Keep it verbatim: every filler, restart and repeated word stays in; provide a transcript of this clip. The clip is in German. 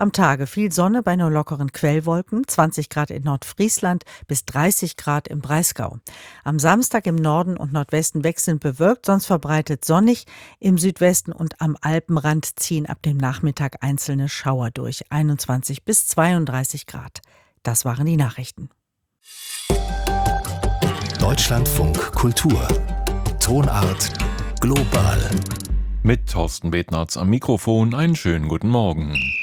Am Tage viel Sonne bei nur lockeren Quellwolken, zwanzig Grad in Nordfriesland bis dreißig Grad im Breisgau. Am Samstag im Norden und Nordwesten wechselnd bewölkt, sonst verbreitet sonnig. Im Südwesten und am Alpenrand ziehen ab dem Nachmittag einzelne Schauer durch, einundzwanzig bis zweiunddreißig Grad. Das waren die Nachrichten. Deutschlandfunk Kultur. Tonart global. Mit Thorsten Betnarz am Mikrofon einen schönen guten Morgen.